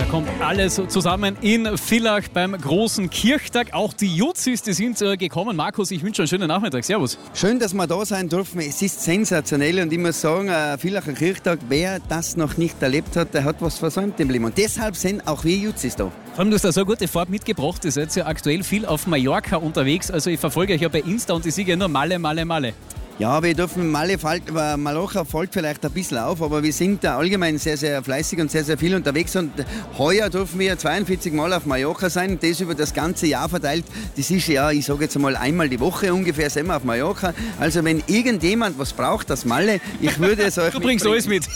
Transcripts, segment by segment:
kommt alles zusammen in Villach beim großen Kirchtag. Auch die Juzis, die sind gekommen. Markus, ich wünsche einen schönen Nachmittag. Servus. Schön, dass wir da sein dürfen. Es ist sensationell und ich muss sagen, Villacher Kirchtag, wer das noch nicht erlebt hat, der hat was versäumt im Leben. Und deshalb sind auch wir Juzis da. Vor allem, du hast da so eine gute Farbe mitgebracht. Ihr seid ja aktuell viel auf Mallorca unterwegs. Also ich verfolge euch ja bei Insta und ich sehe ja nur Malle, Malle, Malle. Ja, wir dürfen Mallorca fällt vielleicht ein bisschen auf, aber wir sind da allgemein sehr, sehr fleißig und sehr, sehr viel unterwegs und heuer dürfen wir 42 Mal auf Mallorca sein, das über das ganze Jahr verteilt. Das ist ja, ich sage jetzt mal einmal die Woche ungefähr, sind wir auf Mallorca. Also wenn irgendjemand was braucht, das Malle, ich würde es euch Du bringst alles mit.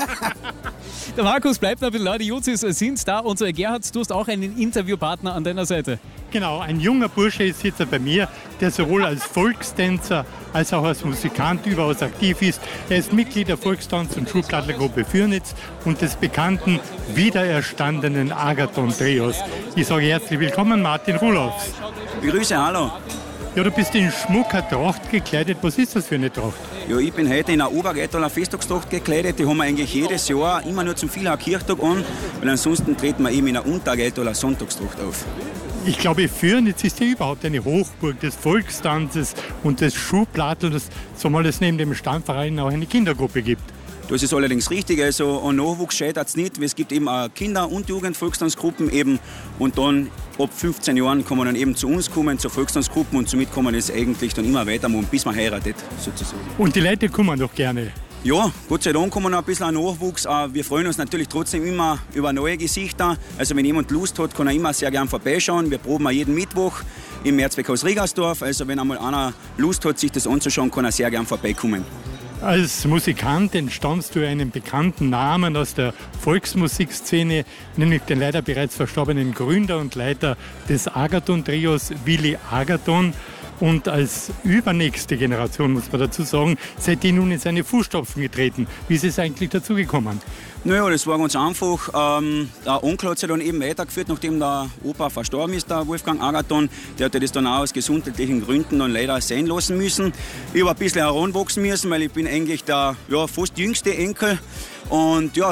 Der Markus bleibt noch ein bisschen da, die Juzis sind da und Gerhard, du hast auch einen Interviewpartner an deiner Seite. Genau, ein junger Bursche ist jetzt bei mir, der sowohl als Volkstänzer als auch als Musikant überaus aktiv ist. Er ist Mitglied der Volkstanz- und Schulplattlergruppe Fürnitz und des bekannten, wiedererstandenen Agathon-Trios. Ich sage herzlich willkommen, Martin Rudolfs. Grüße, hallo. Ja, du bist in schmucker Tracht gekleidet. Was ist das für eine Tracht? Ja, ich bin heute in einer Obergeitaler Festtagstracht gekleidet. Die haben wir eigentlich jedes Jahr immer nur zum Villacher Kirchtag an, weil ansonsten treten wir eben in einer Untergeitaler Sonntagstracht auf. Ich glaube, Fürnitz ist ja überhaupt eine Hochburg des Volkstanzes und des Schulplattels, zumal es neben dem Stammverein auch eine Kindergruppe gibt. Das ist allerdings richtig, also an Nachwuchs scheitert es nicht. Es gibt eben auch Kinder- und Jugend-Volkstanzgruppen eben und dann ab 15 Jahren kann man dann eben zu uns kommen, zur Volkstanzgruppen und somit kann man das eigentlich dann immer weitermachen, bis man heiratet sozusagen. Und die Leute kommen doch gerne. Ja, Gott sei Dank kommen noch ein bisschen Nachwuchs. Wir freuen uns natürlich trotzdem immer über neue Gesichter. Also wenn jemand Lust hat, kann er immer sehr gerne vorbeischauen. Wir proben auch jeden Mittwoch im Mehrzweckhaus Regersdorf. Also wenn einmal einer Lust hat, sich das anzuschauen, kann er sehr gerne vorbeikommen. Als Musikant entstammst du einen bekannten Namen aus der Volksmusikszene, nämlich den leider bereits verstorbenen Gründer und Leiter des Agathon-Trios, Willi Agathon. Und als übernächste Generation, muss man dazu sagen, seid ihr nun in seine Fußstapfen getreten. Wie ist es eigentlich dazu gekommen? Naja, das war ganz einfach. Der Onkel hat sich dann eben weitergeführt, nachdem der Opa verstorben ist, der Wolfgang Agathon. Der hatte das dann auch aus gesundheitlichen Gründen dann leider sein lassen müssen. Ich habe ein bisschen heranwachsen müssen, weil ich bin eigentlich der fast jüngste Enkel. Und ja,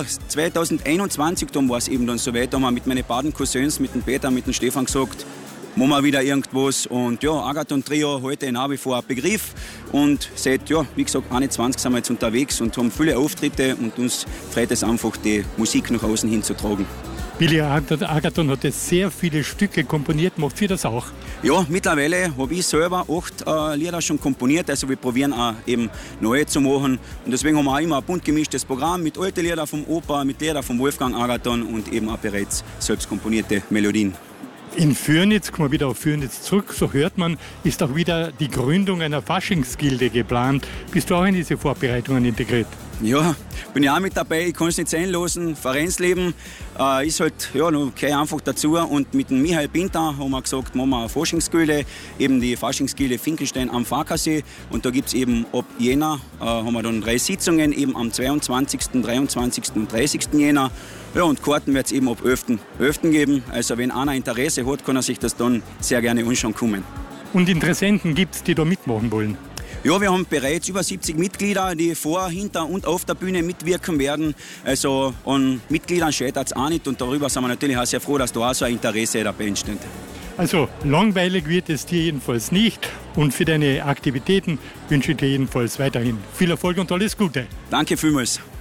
2021 dann war es eben dann so weit, da haben wir mit meinen beiden Cousins, mit dem Peter und mit dem Stefan gesagt, machen wir wieder irgendwas. Und ja, Agathon-Trio heute nach wie vor ein Begriff. Und seit, wie gesagt, 21 sind wir jetzt unterwegs und haben viele Auftritte und uns freut es einfach, die Musik nach außen hin zu tragen. Willi Agathon hat jetzt sehr viele Stücke komponiert. Macht ihr das auch? Ja, mittlerweile habe ich selber 8 Lieder schon komponiert. Also wir probieren auch eben neue zu machen. Und deswegen haben wir auch immer ein bunt gemischtes Programm mit alten Liedern vom Opa, mit Liedern von Wolfgang Agathon und eben auch bereits selbst komponierte Melodien. In Fürnitz, kommen wir wieder auf Fürnitz zurück, so hört man, ist auch wieder die Gründung einer Faschingsgilde geplant. Bist du auch in diese Vorbereitungen integriert? Ja, bin ja auch mit dabei, ich kann es nicht sein lassen. Vereinsleben ist halt, noch gehört einfach dazu. Und mit dem Michael Pinter haben wir gesagt, machen wir eine Faschingsgilde, eben die Faschingsgilde Finkelstein am Farkasee. Und da gibt es eben ab Jänner, haben wir dann 3 Sitzungen, eben am 22., 23. und 30. Jänner. Ja, und Karten wird es eben ab 11.11. geben. Also wenn einer Interesse hat, kann er sich das dann sehr gerne anschauen kommen. Und Interessenten gibt es, die da mitmachen wollen? Ja, wir haben bereits über 70 Mitglieder, die vor, hinter und auf der Bühne mitwirken werden. Also an Mitgliedern scheitert es auch nicht und darüber sind wir natürlich auch sehr froh, dass da auch so ein Interesse dabei entsteht. Also langweilig wird es dir jedenfalls nicht und für deine Aktivitäten wünsche ich dir jedenfalls weiterhin viel Erfolg und alles Gute. Danke vielmals.